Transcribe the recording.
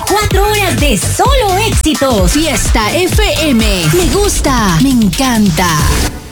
24 horas de solo éxitos. Fiesta FM. Me gusta, me encanta.